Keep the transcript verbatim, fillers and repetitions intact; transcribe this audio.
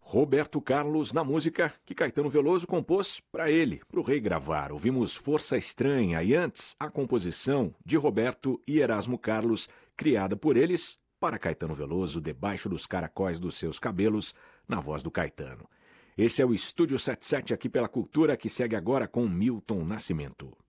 Roberto Carlos na música que Caetano Veloso compôs para ele, para o rei gravar. Ouvimos Força Estranha e antes a composição de Roberto e Erasmo Carlos, criada por eles para Caetano Veloso, debaixo dos caracóis dos seus cabelos, na voz do Caetano. Esse é o Estúdio setenta e sete aqui pela Cultura, que segue agora com Milton Nascimento.